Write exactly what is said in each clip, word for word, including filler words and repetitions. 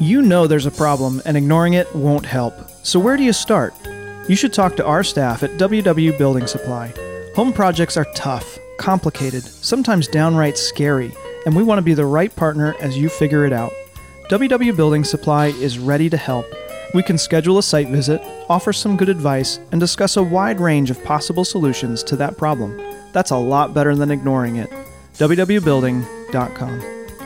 You know there's a problem, and ignoring it won't help. So where do you start? You should talk to our staff at W W Building Supply. Home projects are tough, complicated, sometimes downright scary, and we want to be the right partner as you figure it out. W W Building Supply is ready to help. We can schedule a site visit, offer some good advice, and discuss a wide range of possible solutions to that problem. That's a lot better than ignoring it. w w building dot com.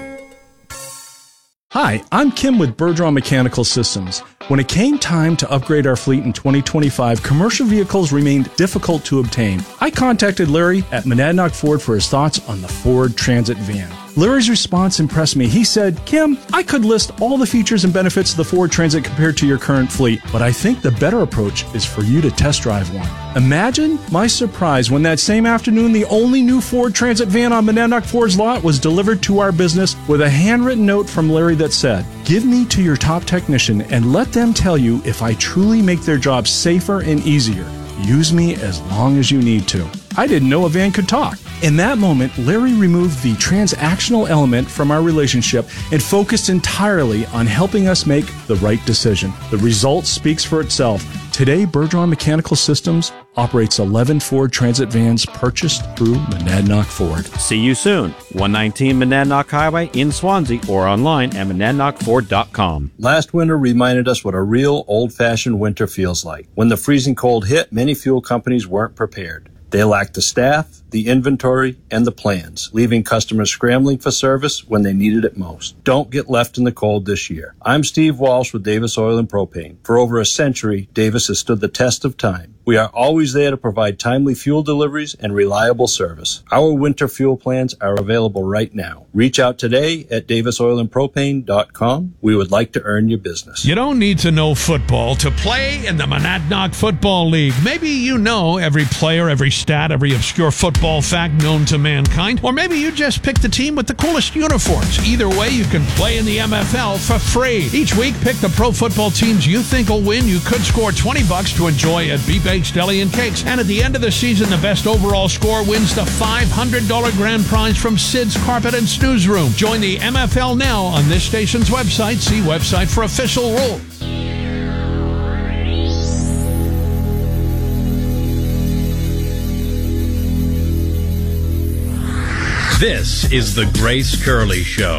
Hi, I'm Kim with Bergeron Mechanical Systems. When it came time to upgrade our fleet in twenty twenty-five, commercial vehicles remained difficult to obtain. I contacted Larry at Monadnock Ford for his thoughts on the Ford Transit van. Larry's response impressed me. He said, Kim, I could list all the features and benefits of the Ford Transit compared to your current fleet, but I think the better approach is for you to test drive one. Imagine my surprise when that same afternoon the only new Ford Transit van on Monadnock Ford's lot was delivered to our business with a handwritten note from Larry that said, give me to your top technician and let them tell you if I truly make their job safer and easier. Use me as long as you need to. I didn't know a van could talk. In that moment, Larry removed the transactional element from our relationship and focused entirely on helping us make the right decision. The result speaks for itself. Today, Bergeron Mechanical Systems operates eleven Ford Transit vans purchased through Monadnock Ford. See you soon. one nineteen Monadnock Highway in Swansea or online at monadnock ford dot com. Last winter reminded us what a real old-fashioned winter feels like. When the freezing cold hit, many fuel companies weren't prepared. They lacked the staff, the inventory, and the plans, leaving customers scrambling for service when they needed it most. Don't get left in the cold this year. I'm Steve Walsh with Davis Oil and Propane. For over a century, Davis has stood the test of time. We are always there to provide timely fuel deliveries and reliable service. Our winter fuel plans are available right now. Reach out today at davis oil and propane dot com. We would like to earn your business. You don't need to know football to play in the Monadnock Football League. Maybe you know every player, every stat, every obscure football fact known to mankind. Or maybe you just picked the team with the coolest uniforms. Either way, you can play in the M F L for free. Each week, pick the pro football teams you think will win. You could score twenty bucks to enjoy at B-Baked Deli and Cakes. And at the end of the season, the best overall score wins the five hundred dollars grand prize from Sid's Carpet and Snooze Room. Join the M F L now on this station's website. See website for official rules. This is the Grace Curley Show.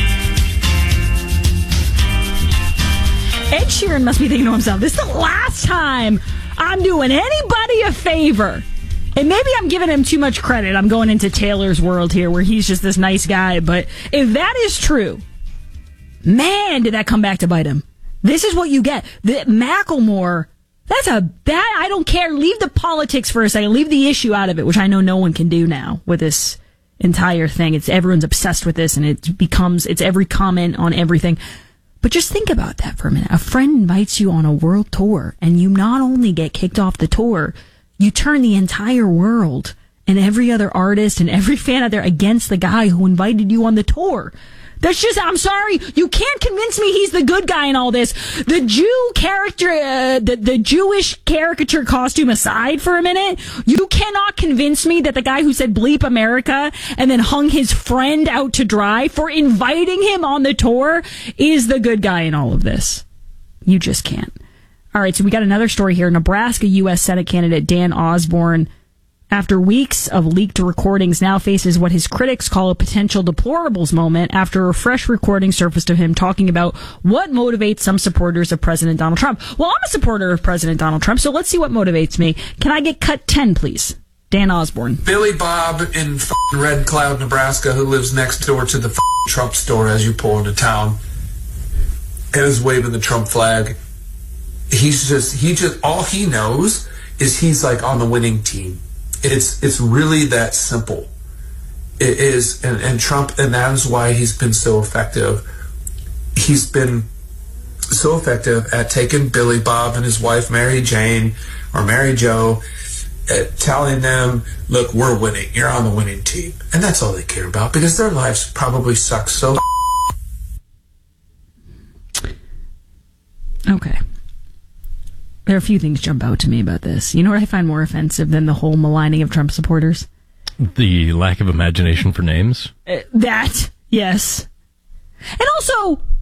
Ed Sheeran must be thinking to himself, this is the last time I'm doing anybody a favor. And maybe I'm giving him too much credit. I'm going into Taylor's world here where he's just this nice guy. But if that is true, man, did that come back to bite him. This is what you get. The Macklemore, that's a bad, I don't care. Leave the politics for a second. Leave the issue out of it, which I know no one can do now with this entire thing. It's everyone's obsessed with this and it becomes, it's every comment on everything. But just think about that for a minute. A friend invites you on a world tour and you not only get kicked off the tour, you turn the entire world and every other artist and every fan out there against the guy who invited you on the tour. That's just, I'm sorry, you can't convince me he's the good guy in all this. The Jew character, uh, the, the Jewish caricature costume aside for a minute, you cannot convince me that the guy who said bleep America and then hung his friend out to dry for inviting him on the tour is the good guy in all of this. You just can't. All right, so we got another story here. Nebraska U S Senate candidate Dan Osborne, after weeks of leaked recordings, now faces what his critics call a potential deplorables moment after a fresh recording surfaced of him talking about what motivates some supporters of President Donald Trump. Well, I'm a supporter of President Donald Trump, so let's see what motivates me. Can I get cut ten, please? Dan Osborne. Billy Bob in f***ing Red Cloud, Nebraska, who lives next door to the f***ing Trump store as you pull into town and is waving the Trump flag. He's just, he just, all he knows is he's like on the winning team. It's it's really that simple. It is, and, and Trump, and that is why he's been so effective. He's been so effective at taking Billy Bob and his wife Mary Jane or Mary Jo, at telling them, look, we're winning. You're on the winning team. And that's all they care about because their lives probably suck so. Okay. There are a few things jump out to me about this. You know what I find more offensive than the whole maligning of Trump supporters? The lack of imagination for names? Uh, that, yes. And also,